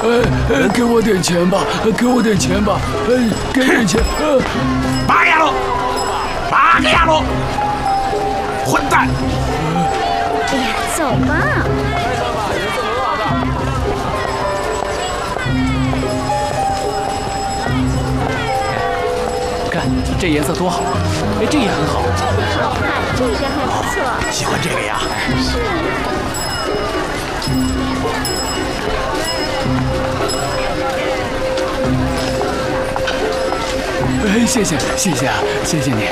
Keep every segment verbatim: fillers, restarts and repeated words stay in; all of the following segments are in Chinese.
呃，给我点钱吧，给我点钱吧，呃，给点钱。 八个丫头，八个丫头，混蛋！ 哎呀，走吧。 看这颜色多好，哎，这也很好。 好看，这个还不错。 喜欢这个呀？ 是。 哎，谢谢，谢谢啊，谢谢你。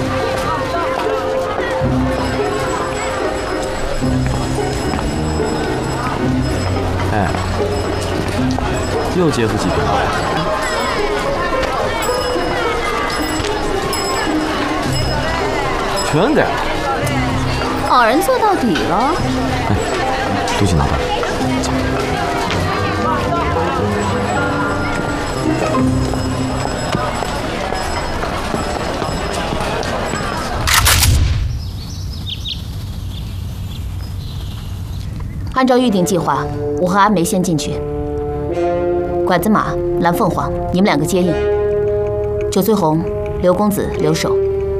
哎，又接付几瓶了？全给了。 好人做到底了。 哎，东西拿吧。 按照预定计划，我和阿梅先进去，拐子马、蓝凤凰，你们两个接应。九翠红、刘公子留守。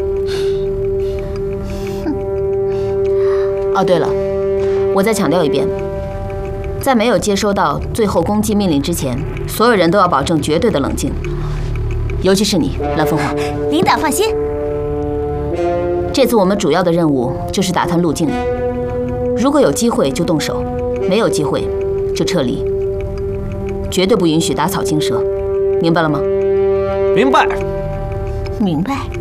哦，对了，我再强调一遍，在没有接收到最后攻击命令之前，所有人都要保证绝对的冷静，尤其是你，蓝凤凰。 领导放心。 这次我们主要的任务就是打探路径。 如果有机会就动手，没有机会就撤离，绝对不允许打草惊蛇，明白了吗？ 明白， 明白。